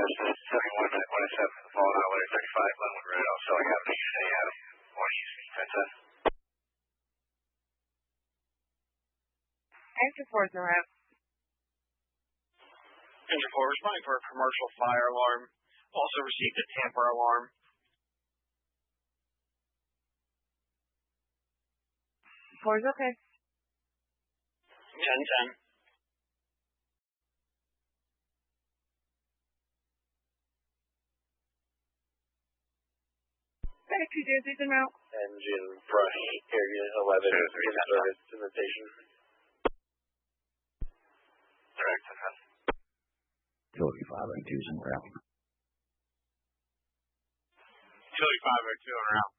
this is 71 minute 27 for the fall out letter 35 Glenwood Road. Also, I have the unit Adam. Want to use me, 1010. Engine 4 is no route. Engine 4, responding for a commercial fire alarm. Also received a tamper alarm. 4 is okay. 1010. Okay, 2 en route. Engine brush area 11 in service to the station. Correct, 1010. Utility 502 is en route. Utility 502 en route.